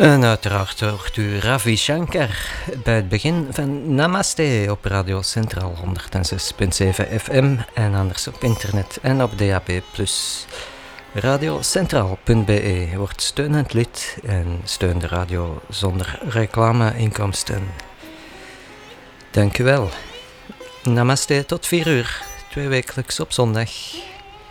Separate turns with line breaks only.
En uiteraard hoort u Ravi Shankar bij het begin van Namaste op Radio Centraal 106.7 FM en anders op internet en op DAB+. Radiocentraal.be wordt steunend lid en steun de radio zonder reclameinkomsten. Dank u wel. Namaste tot 4 uur, 2 wekelijks op zondag.